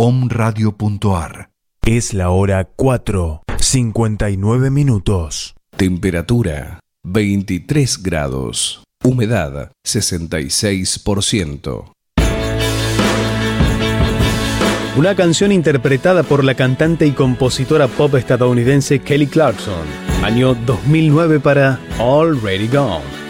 omradio.ar. Es la hora 4:59. Temperatura 23 grados. Humedad 66%. Una canción interpretada por la cantante y compositora pop estadounidense Kelly Clarkson, año 2009 para Already Gone.